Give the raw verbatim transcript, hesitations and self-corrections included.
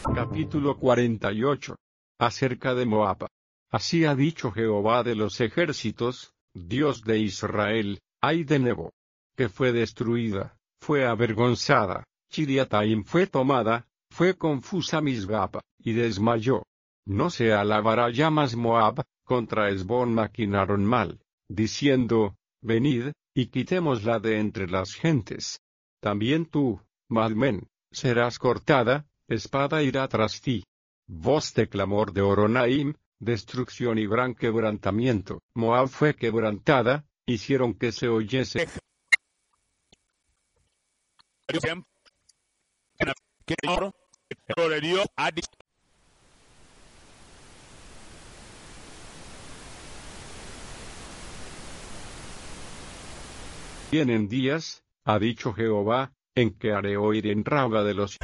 Capítulo cuarenta y ocho. Acerca de Moab. Así ha dicho Jehová de los ejércitos, Dios de Israel: ay de Nebo, que fue destruida, fue avergonzada; Kiriataim fue tomada, fue confusa Misgapa, y desmayó. No se alabará ya más Moab; contra Hesbón maquinaron mal, diciendo: venid, y quitémosla de entre las gentes. También tú, Madmen, serás cortada, espada irá tras ti. Voz de clamor de Horonaim, destrucción y gran quebrantamiento. Moab fue quebrantada, hicieron que se oyese. Vienen días, ha dicho Jehová, en que haré oír en Raba de los